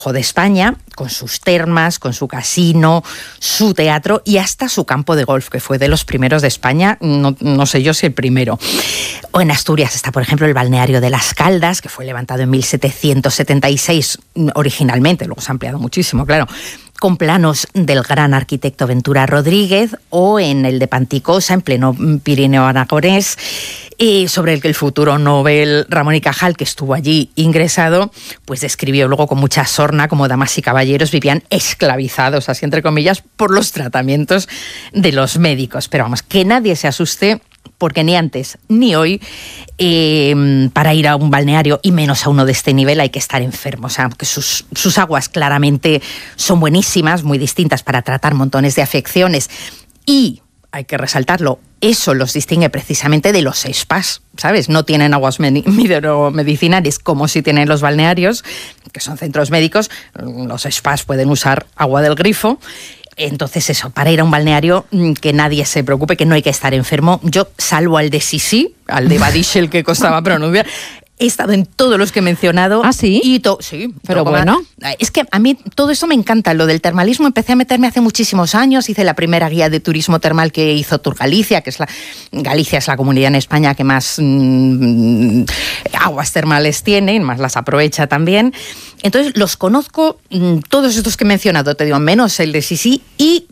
de España, con sus termas, con su casino, su teatro y hasta su campo de golf, que fue de los primeros de España, no sé yo si el primero. O en Asturias está, por ejemplo, el balneario de Las Caldas, que fue levantado en 1776 originalmente, luego se ha ampliado muchísimo, claro, con planos del gran arquitecto Ventura Rodríguez, o en el de Panticosa, en pleno Pirineo aragonés, sobre el que el futuro Nobel Ramón y Cajal, que estuvo allí ingresado, pues describió luego con mucha sorna cómo damas y caballeros vivían esclavizados, así entre comillas, por los tratamientos de los médicos. Pero vamos, que nadie se asuste, porque ni antes ni hoy para ir a un balneario, y menos a uno de este nivel, hay que estar enfermo. O sea, que sus aguas claramente son buenísimas, muy distintas para tratar montones de afecciones, y hay que resaltarlo, eso los distingue precisamente de los spas, ¿sabes? No tienen aguas medicinales como si tienen los balnearios, que son centros médicos. Los spas pueden usar agua del grifo. Entonces eso, para ir a un balneario, que nadie se preocupe, que no hay que estar enfermo. Yo, salvo al de Sisi, al de Badischel, que costaba pronunciar, he estado en todos los que he mencionado. ¿Ah, sí? Sí. Pero bueno. Es que a mí todo eso me encanta. Lo del termalismo empecé a meterme hace muchísimos años. Hice la primera guía de turismo termal que hizo Tour Galicia, Galicia es la comunidad en España que más aguas termales tiene, más las aprovecha también. Entonces los conozco, todos estos que he mencionado, te digo, menos el de Sisi, y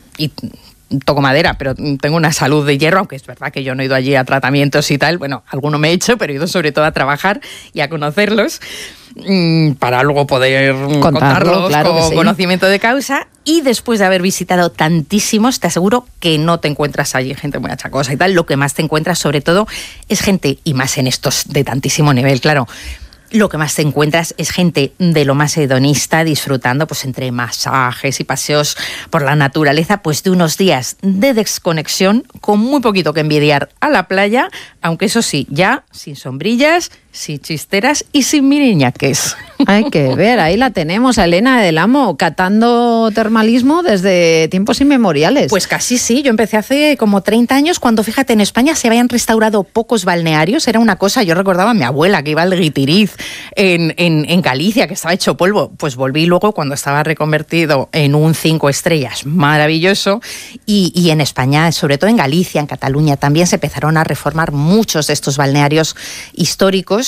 toco madera, pero tengo una salud de hierro, aunque es verdad que yo no he ido allí a tratamientos y tal. Bueno, alguno me he hecho, pero he ido sobre todo a trabajar y a conocerlos, para luego poder contarlos, claro, con conocimiento de causa. Y después de haber visitado tantísimos, te aseguro que no te encuentras allí gente muy achacosa y tal. Lo que más te encuentras, sobre todo, es gente, y más en estos de tantísimo nivel, claro, lo que más te encuentras es gente de lo más hedonista, disfrutando, pues entre masajes y paseos por la naturaleza, pues de unos días de desconexión, con muy poquito que envidiar a la playa, aunque eso sí, ya sin sombrillas, sin chisteras y sin miriñaques. Hay que ver, ahí la tenemos, a Elena del Amo, catando termalismo desde tiempos inmemoriales. Pues casi sí, yo empecé hace como 30 años, cuando, fíjate, en España se habían restaurado pocos balnearios, era una cosa, yo recordaba a mi abuela que iba al Guitiriz en Galicia, que estaba hecho polvo. Pues volví luego cuando estaba reconvertido en un 5 estrellas maravilloso, y en España, sobre todo en Galicia, en Cataluña, también se empezaron a reformar muchos de estos balnearios históricos.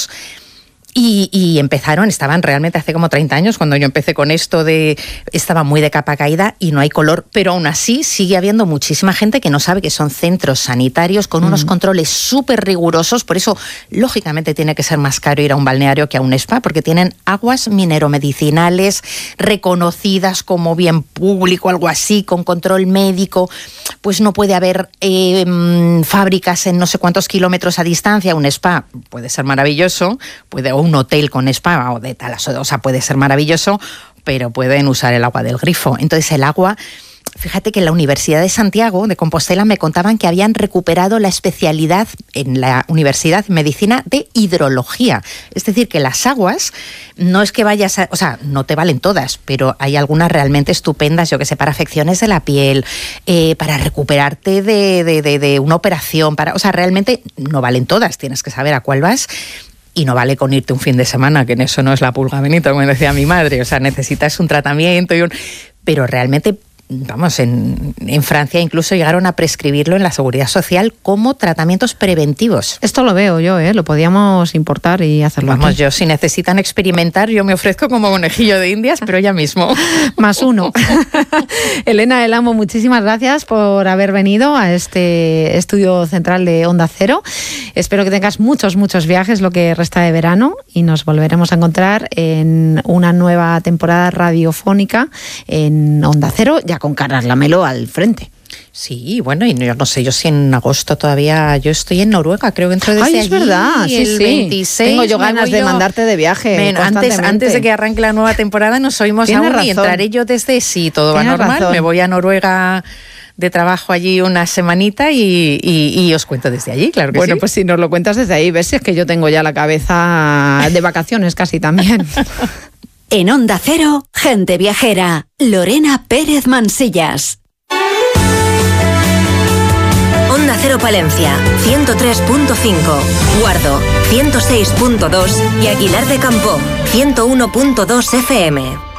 Y estaban realmente hace como 30 años, cuando yo empecé con esto, estaba muy de capa caída y no hay color, pero aún así sigue habiendo muchísima gente que no sabe que son centros sanitarios con unos controles súper rigurosos. Por eso, lógicamente, tiene que ser más caro ir a un balneario que a un spa, porque tienen aguas mineromedicinales reconocidas como bien público, algo así, con control médico. Pues no puede haber fábricas en no sé cuántos kilómetros a distancia. Un spa puede ser maravilloso, un hotel con spa o de tal, o sea, puede ser maravilloso, pero pueden usar el agua del grifo. Entonces el agua, fíjate que en la Universidad de Santiago de Compostela me contaban que habían recuperado la especialidad en la Universidad de Medicina de hidrología. Es decir, que las aguas no es que vayas o sea, no te valen todas, pero hay algunas realmente estupendas, yo que sé, para afecciones de la piel, para recuperarte de una operación, o sea, realmente no valen todas, tienes que saber a cuál vas. Y no vale con irte un fin de semana, que en eso no es la pulga Benito, como decía mi madre. O sea, necesitas un tratamiento, pero realmente, vamos, en Francia incluso llegaron a prescribirlo en la Seguridad Social como tratamientos preventivos. Esto lo veo yo, lo podíamos importar y hacerlo. Vamos, aquí. yo, si necesitan experimentar, yo me ofrezco como conejillo de Indias, pero ya mismo. +1. Elena del Amo, muchísimas gracias por haber venido a este estudio central de Onda Cero. Espero que tengas muchos viajes lo que resta de verano, y nos volveremos a encontrar en una nueva temporada radiofónica en Onda Cero, ya con Carlas Lamelo al frente. Sí, bueno, y yo no sé, yo si en agosto todavía, yo estoy en Noruega, creo que dentro de es verdad, sí, el 26. Tengo yo ganas de mandarte de viaje. Antes de que arranque la nueva temporada nos oímos aún, y entraré yo desde, si todo va normal, me voy a Noruega de trabajo allí una semanita y os cuento desde allí, claro que sí. Bueno, pues si nos lo cuentas desde ahí, ves si es que yo tengo ya la cabeza de vacaciones casi también. En Onda Cero, gente viajera, Lorena Pérez Mansillas. Onda Cero Palencia, 103.5, Guardo, 106.2 y Aguilar de Campo, 101.2 FM.